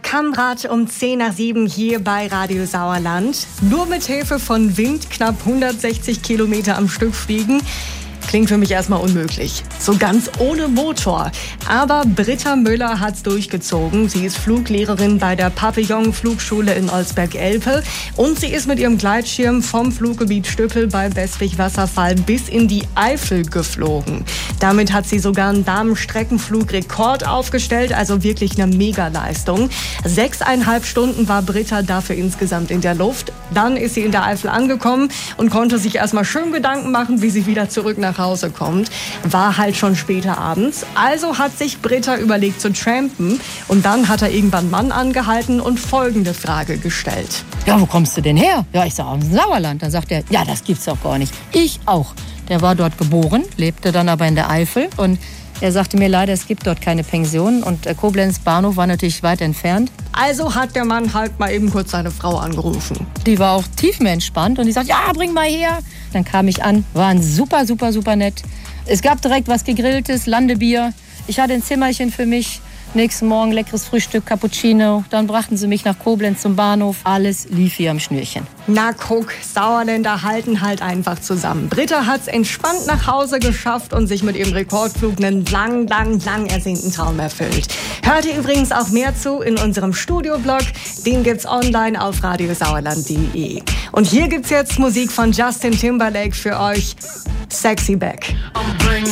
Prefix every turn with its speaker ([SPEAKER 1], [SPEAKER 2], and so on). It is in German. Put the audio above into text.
[SPEAKER 1] Kammrat um 6:10 hier bei Radio Sauerland. Nur mit Hilfe von Wind knapp 160 Kilometer am Stück fliegen. Klingt für mich erstmal unmöglich. So ganz ohne Motor. Aber Britta Müller hat's durchgezogen. Sie ist Fluglehrerin bei der Papillon-Flugschule in Olsberg-Elpe. Und sie ist mit ihrem Gleitschirm vom Fluggebiet Stüppel bei Bestwig-Wasserfall bis in die Eifel geflogen. Damit hat sie sogar einen Damenstreckenflugrekord aufgestellt. Also wirklich eine Megaleistung. 6,5 Stunden war Britta dafür insgesamt in der Luft. Dann ist sie in der Eifel angekommen und konnte sich erstmal schön Gedanken machen, wie sie wieder zurück nach Hause kommt. War halt schon später abends. Also hat sich Britta überlegt zu trampen. Und dann hat er irgendwann einen Mann angehalten und folgende Frage gestellt.
[SPEAKER 2] Ja, wo kommst du denn her? Ja, ich sag, aus dem Sauerland. Dann sagt er, ja, das gibt's doch gar nicht. Ich auch. Der war dort geboren, lebte dann aber in der Eifel. Und er sagte mir leider, es gibt dort keine Pension. Und Koblenz Bahnhof war natürlich weit entfernt.
[SPEAKER 1] Also hat der Mann halt mal eben kurz seine Frau angerufen.
[SPEAKER 2] Die war auch tiefenentspannt und die sagt, ja, bring mal her. Dann kam ich an, waren super nett. Es gab direkt was Gegrilltes, Landebier. Ich hatte ein Zimmerchen für mich. Nächsten Morgen leckeres Frühstück, Cappuccino. Dann brachten sie mich nach Koblenz zum Bahnhof. Alles lief wie am Schnürchen.
[SPEAKER 1] Na guck, Sauerländer halten halt einfach zusammen. Britta hat's entspannt nach Hause geschafft und sich mit ihrem Rekordflug einen lang ersehnten Traum erfüllt. Hört ihr übrigens auch mehr zu in unserem Studioblog. Den gibt's online auf radiosauerland.de. Und hier gibt's jetzt Musik von Justin Timberlake für euch. Sexy Back.